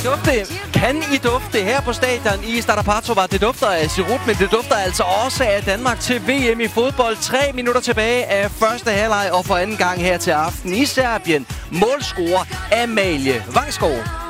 Kan I dufte her på stadion i Stara Patovar? Det dufter af sirup, men det dufter altså også af Danmark til VM i fodbold. 3 minutter tilbage af første halvleg, og for anden gang her til aften i Serbien. Målscorer Amalie Vangsgaard.